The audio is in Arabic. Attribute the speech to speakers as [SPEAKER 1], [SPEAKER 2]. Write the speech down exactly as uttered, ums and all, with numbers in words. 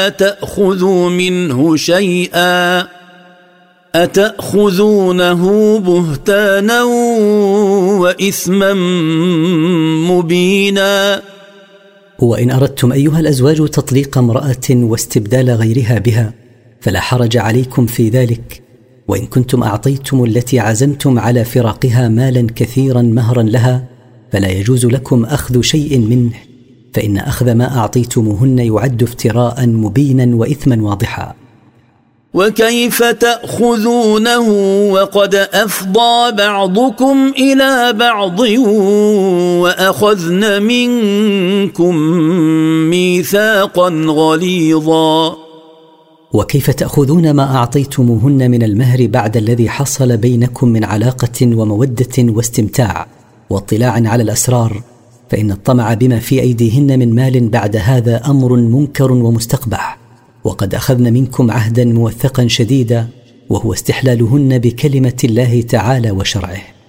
[SPEAKER 1] تأخذوا منه شيئا أتأخذونه بهتانا وإثما مبينا.
[SPEAKER 2] وإن أردتم أيها الأزواج تطليق امرأة واستبدال غيرها بها فلا حرج عليكم في ذلك، وإن كنتم أعطيتم التي عزمتم على فراقها مالا كثيرا مهرا لها فلا يجوز لكم أخذ شيء منه، فإن أخذ ما أعطيتموهن يعد افتراء مبينا وإثما واضحا.
[SPEAKER 1] وكيف تأخذونه وقد أفضى بعضكم إلى بعض وأخذن منكم ميثاقا غليظا.
[SPEAKER 2] وكيف تأخذون ما أعطيتموهن من المهر بعد الذي حصل بينكم من علاقة ومودة واستمتاع واطلاع على الأسرار، فإن الطمع بما في أيديهن من مال بعد هذا أمر منكر ومستقبح، وقد أخذن منكم عهدا موثقا شديدا وهو استحلالهن بكلمة الله تعالى وشرعه.